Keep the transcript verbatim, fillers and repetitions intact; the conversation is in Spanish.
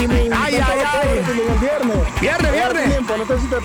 Ay, ay, ay. Viernes, Viernes, viernes. Tiempo, no sé si te